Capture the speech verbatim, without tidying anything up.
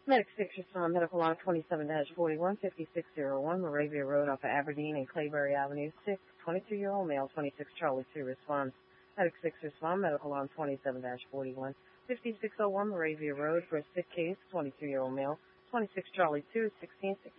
Medic six respond, medical line twenty-seven dash forty-one, fifty-six oh one, Moravia Road off of Aberdeen and Clayberry Avenue, six, twenty-two-year-old male, twenty-six Charlie two responds. Medic six respond, medical line twenty-seven dash forty-one, fifty-six oh one, Moravia Road for a sick case, twenty-two-year-old male, twenty-six Charlie two, sixteen